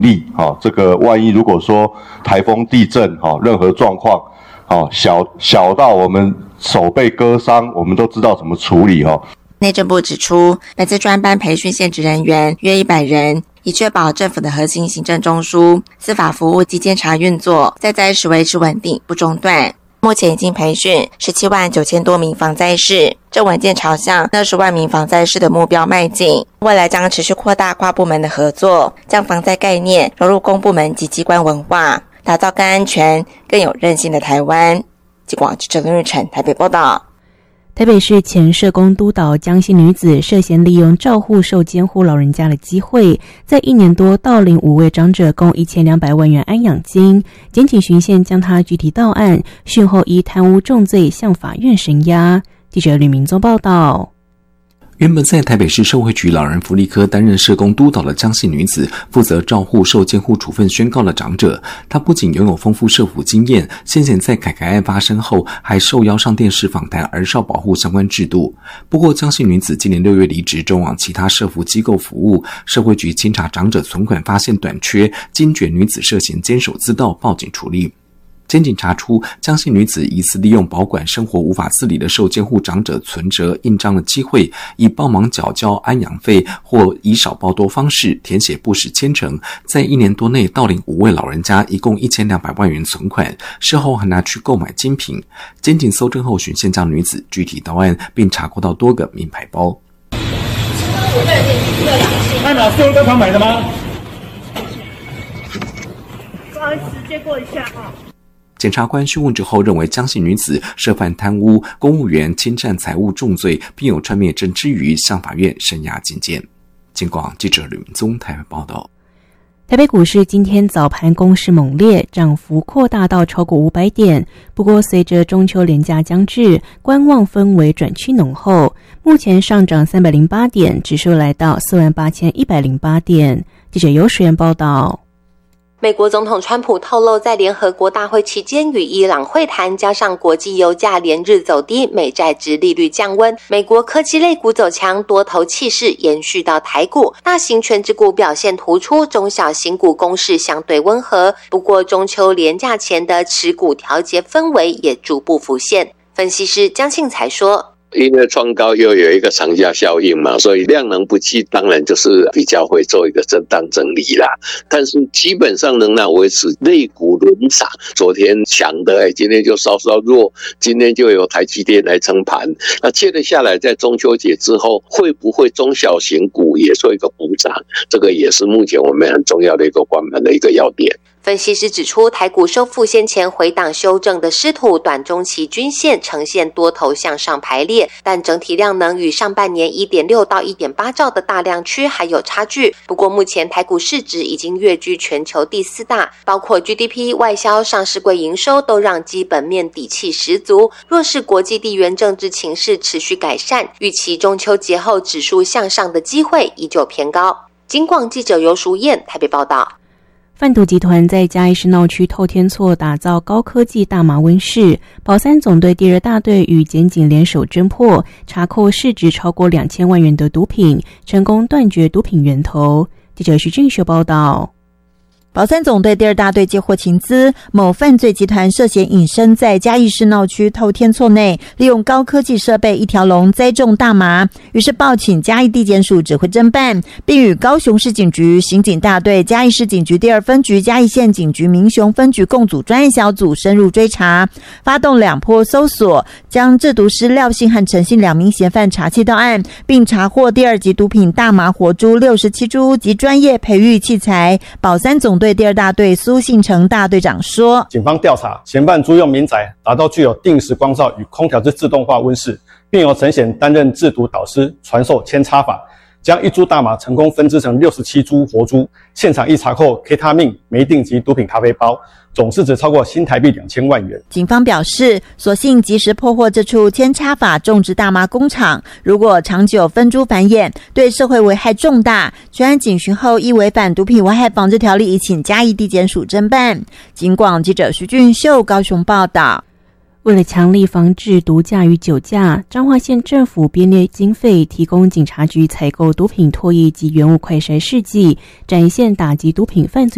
力，这个万一如果说台风、地震，任何状况，小到我们手被割伤，我们都知道怎么处理。 内政部指出，本次专班培训现职人员约100人，以确保政府的核心行政中枢、司法服务及监察运作在时维持稳定不中断。目前已经培训17万9千多名防灾士，正稳健朝向20万名防灾士的目标迈进。未来将持续扩大跨部门的合作，将防灾概念融入公部门及机关文化，打造更安全、更有韧性的台湾。记广记者林日成台北报道。 台北市前社工督导江姓女子涉嫌利用照护受监护老人家的机会，在1年多盗领5位长者共1200万元安养金，检警循线将她具体到案，讯后依贪污重罪向法院声押。记者吕明宗报道。 原本在台北市社会局老人福利科担任社工督导的江姓女子，负责照护受监护处分宣告的长者。她不仅拥有丰富社福经验，先前在凯凯案发生后，还受邀上电视访谈儿少保护相关制度。不过，江姓女子今年6月离职，转往其他社福机构服务。社会局清查长者存款，发现短缺，惊觉女子涉嫌监守自盗，报警处理。检警查出江姓女子疑似利用保管生活无法自理的受监护长者存折印章的机会，以帮忙缴交安养费或以少报多方式填写不实签呈，在1年多内盗领5位老人家一共1200万元存款，事后还拿去购买精品。检警搜证后循线将女子具体到案，并查获到多个名牌包。 那哪是用这款买的吗？ 不好意思，借过一下哈。 检察官讯问之后认为江姓女子涉犯贪污、公务员侵占财物重罪，并有串灭证之余，向法院声押禁见。警广记者吕明宗台北报道。 台北股市今天早盘攻势猛烈，涨幅扩大到超过500点。不过随着中秋连假将至，观望氛围转趋浓厚，目前上涨308点，指数来到48108点。记者尤水源报道。 美国总统川普透露，在联合国大会期间与伊朗会谈，加上国际油价连日走低，美债殖利率降温，美国科技类股走强，多头气势延续到台股，大型权值股表现突出，中小型股攻势相对温和。不过中秋连假前的持股调节氛围也逐步浮现。分析师江庆才说， 因为创高又有一个长假效应嘛，所以量能不济，当然就是比较会做一个震荡整理啦。但是基本上仍然维持类股轮涨，昨天强的今天就稍稍弱，今天就有台积电来撑盘。那接着下来在中秋节之后，会不会中小型股也做一个补涨？这个也是目前我们很重要的一个关门的一个要点。 分析师指出，台股收复先前回档修正的失土，短中期均线呈现多头向上排列，但整体量能与上半年 1.6 到 1.8 兆的大量区还有差距。不过目前台股市值已经跃居全球第4大，包括 GDP、外销、上市柜营收都让基本面底气十足。若是国际地缘政治情势持续改善，预期中秋节后指数向上的机会依旧偏高。警广记者游淑燕台北报道。 贩毒集团在嘉义市闹区透天厝打造高科技大麻温室，保三总队第2大队与检警联手侦破，查扣市值超过2000万元的毒品，成功断绝毒品源头。记者徐俊秀报道。 保三总队第2大队接获情资，某犯罪集团涉嫌隐身在嘉义市闹区透天厝内，利用高科技设备一条龙栽种大麻，于是报请嘉义地检署指挥侦办，并与高雄市警局刑警大队、嘉义市警局第2分局、嘉义县警局民雄分局共组专案小组深入追查，发动2波搜索，将制毒师廖姓和陈姓2名嫌犯查缉到案，并查获第2级毒品大麻活株67株及专业培育器材。保三总队第2大队苏信成大队长说， 警方调查嫌犯租用民宅打造具有定时光照与空调之自动化温室，并由陈显担任制毒导师，传授扦插法，将1株大麻成功分支成67株活株，现场一查扣 K 他命、梅定及毒品咖啡包，总市值超过新台币2000万元。 警方表示，所幸及时破获这处扦插法种植大麻工厂，如果长久分株繁衍，对社会危害重大。全案警询后，依违反毒品危害防治条例，已请嘉义地检署侦办。警广记者徐俊秀高雄报道。 为了强力防治毒驾与酒驾，彰化县政府编列经费，提供警察局采购毒品唾液及原物快筛试剂，展现打击毒品犯罪